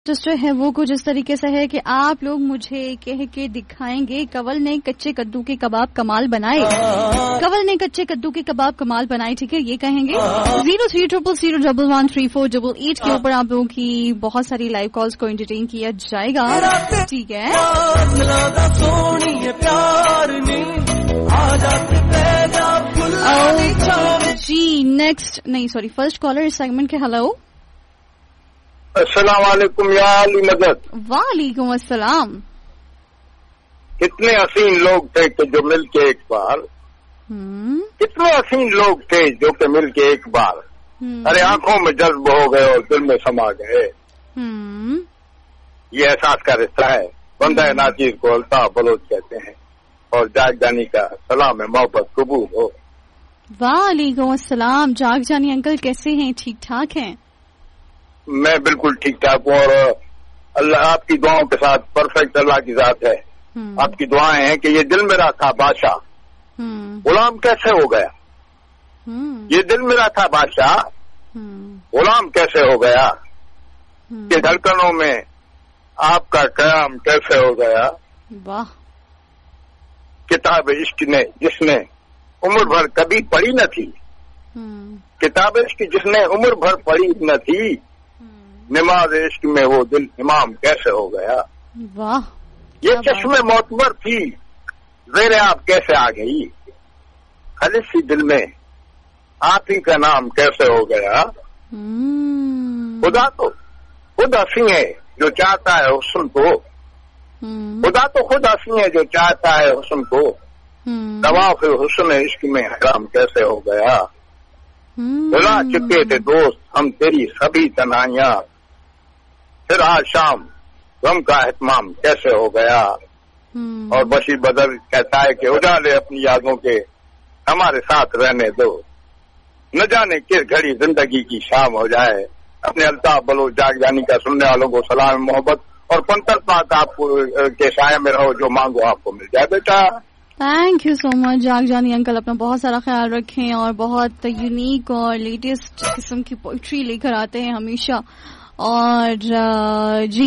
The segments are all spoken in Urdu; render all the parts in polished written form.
ٹوسٹر ہے وہ کچھ اس طریقے سے ہے کہ آپ لوگ مجھے کہہ کے دکھائیں گے کنول نے کچے کدو کے کباب کمال بنائے. کنول نے کچے کدو کے کباب کمال بنائے, ٹھیک ہے, یہ کہیں گے. 0300013488 کے اوپر آپ لوگوں کی بہت ساری لائیو کالز کو انٹرٹین کیا جائے گا, ٹھیک ہے. جی نیکسٹ نہیں سوری فرسٹ کالر اس سیگمنٹ کے. ہلو السلام علیکم یا علی مدد. وعلیکم السلام. کتنے حسین لوگ تھے کہ جو مل کے ایک بار, کتنے حسین لوگ تھے جو کہ مل کے ایک بار ارے آنکھوں میں جذب ہو گئے اور دل میں سما گئے. یہ احساس کا رشتہ ہے. بندہ ناچیر کو الطاف بلوچ کہتے ہیں اور جاگ جانی کا سلام ہے محبت قبول ہو. وعلیکم السلام. جاگ جانی انکل کیسے ہیں؟ ٹھیک ٹھاک ہیں؟ میں بالکل ٹھیک ٹھاک ہوں اور اللہ آپ کی دعاؤں کے ساتھ پرفیکٹ اللہ کی ذات ہے. آپ کی دعائیں ہیں کہ یہ دل میرا تھا بادشاہ غلام کیسے ہو گیا, یہ دل میرا تھا بادشاہ غلام کیسے ہو گیا, کہ دھڑکنوں میں آپ کا قیام کیسے ہو گیا. واہ. کتاب عشق نے جس نے عمر بھر کبھی پڑھی نہ تھی, کتاب عشق جس نے عمر بھر پڑھی نہ تھی, نماز عشق میں وہ دل امام کیسے ہو گیا. واہ. یہ چشم معتبر تھی زیر آپ کیسے آ گئی, خالص سی دل میں آپ ہی کا نام کیسے ہو گیا. خدا تو خود ہنسی ہے جو چاہتا ہے حسن کو, خدا تو خود ہنسی ہے جو چاہتا ہے حسن کو, طواف حسن عشق میں حرام کیسے ہو گیا. بلا چکے تھے دوست ہم تیری سبھی تنہائیاں, پھر آج شام غم کا اہتمام کیسے ہو گیا. اور بشیر بدر کہتا ہے کہ اجالے اپنی یادوں کے ہمارے ساتھ رہنے دو, نہ جانے کس گھڑی زندگی کی شام ہو جائے. اپنے الطاف بلوچ جاگ جانی کا سننے والوں کو سلام محبت اور پنتر پاک آپ کے سائے میں رہو, جو مانگو آپ کو مل جائے بیٹا. تھینک یو سو مچ جاگ جانی انکل. اپنا بہت سارا خیال رکھیں اور بہت یونیک اور لیٹسٹ قسم کی پوئٹری لے کر آتے ہیں ہمیشہ. اور جی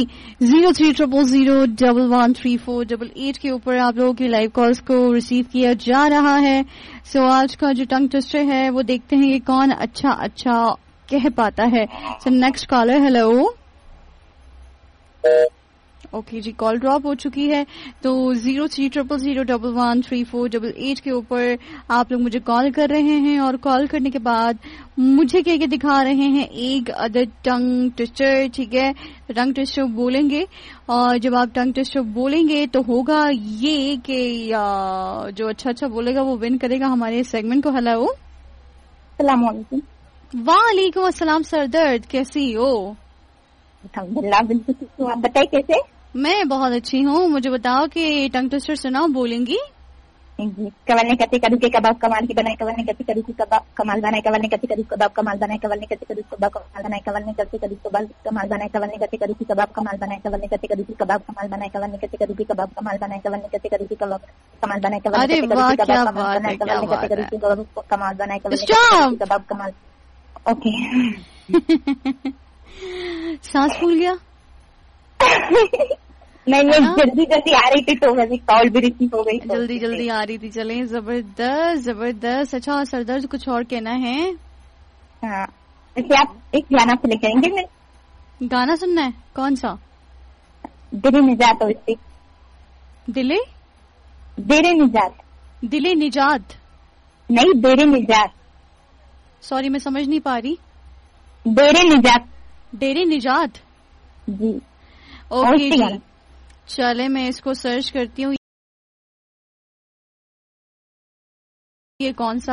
0300013488 کے اوپر آپ لوگوں کی لائیو کالز کو ریسیو کیا جا رہا ہے. سو آج کا جو ٹنگ ٹوسٹر ہے وہ دیکھتے ہیں کہ کون اچھا کہہ پاتا ہے. So next collar. Hello. Okay جی کال ڈراپ ہو چکی ہے. تو 0300013488 کے اوپر آپ لوگ مجھے کال کر رہے ہیں اور کال کرنے کے بعد مجھے کہہ کے دکھا رہے ہیں ایک عدد ٹنگ ٹوسٹر, ٹھیک ہے. ٹنگ ٹوسٹر بولیں گے اور جب آپ ٹنگ ٹوسٹر بولیں گے تو ہوگا یہ کہ جو اچھا بولے گا وہ ون کرے گا ہمارے سیگمنٹ کو. ہیلو. السلام علیکم. وعلیکم السلام. سردرد کیسی ہو؟ الحمدللہ بالکل ٹھیک ہوں, آپ بتائیں کیسے؟ میں بہت اچھی ہوں. مجھے بتاؤ کہ ٹنگ ٹوسٹر سناؤ, بولیں گی؟ جی. کول نے کچے کدو کے کباب کمال کی بنائے, کول نے کچے کدو کے کباب کمال بنائے, کول نے کچے کدو کباب کمال بنائے, کول نے کچے کدو کباب کمال بنائے, کول نے کچے کدو کباب کمال بنائے, کول نے کچے کدو کباب کمال بنائے, کول نے کچے کدو کباب کمال بنائے, کول نے کچے کدو کباب کمال بنائے, کول نے کچے کدو کباب کمال بنائے, کول نے کچے کدو کباب کمال بنائے, کول نے کچے کدو کمال بنائے, کول نے کچے کباب کمال. اوکے. سانس پھول گیا. نہیں جلدی آ رہی تھی تو کال بھی ریسیو ہو گئی. جلدی آ رہی تھی. چلیں زبردست. اچھا سردرد کچھ اور کہنا ہے؟ ہاں ویسے آپ ایک گانا پلے کریں گے؟ میں گانا سننا ہے. کون سا؟ دل نجات. ہو اس سے دل نجات نہیں, دیر نجات. سوری میں سمجھ نہیں پا رہی. دیر نجات. جی اوکے جی. چلے میں اس کو سرچ کرتی ہوں یہ کون سا